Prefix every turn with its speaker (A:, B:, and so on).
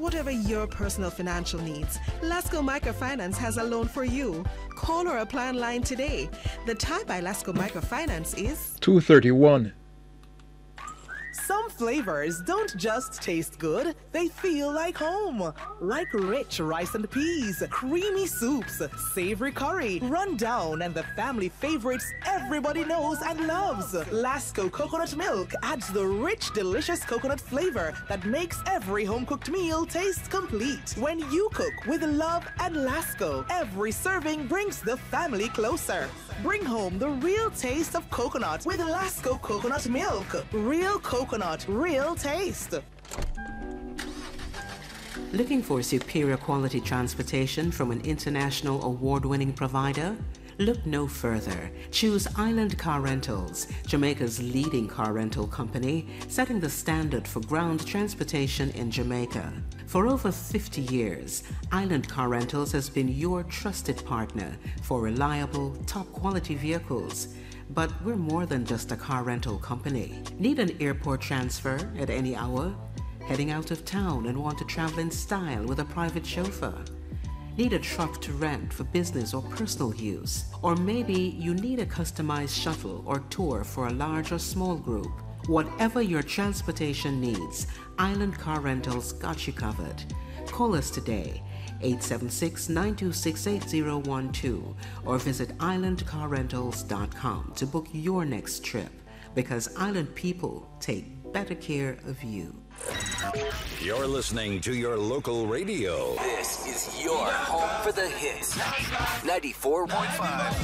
A: whatever your personal financial needs, Lasco Microfinance has a loan for you. Call or apply online today. The time by Lasco Microfinance is
B: 2:31.
C: Some flavors don't just taste good, they feel like home. Like rich rice and peas, creamy soups, savory curry, rundown, and the family favorites everybody knows and loves. Lasco coconut milk adds the rich, delicious coconut flavor that makes every home-cooked meal taste complete. When you cook with love and Lasco, every serving brings the family closer. Bring home the real taste of coconut with Lasco coconut milk. Real coconut, real taste.
D: Looking for superior quality transportation from an international award-winning provider? Look no further. Choose Island Car Rentals, Jamaica's leading car rental company, setting the standard for ground transportation in Jamaica. For over 50 years, Island Car Rentals has been your trusted partner for reliable, top-quality vehicles. But we're more than just a car rental company. Need an airport transfer at any hour? Heading out of town and want to travel in style with a private chauffeur? Need a truck to rent for business or personal use? Or maybe you need a customized shuttle or tour for a large or small group? Whatever your transportation needs, Island Car Rentals got you covered. Call us today, 876-926-8012, or visit islandcarrentals.com to book your next trip, because Island people take better care of you.
E: You're listening to your local radio.
F: This is your home for the hits. 94.5.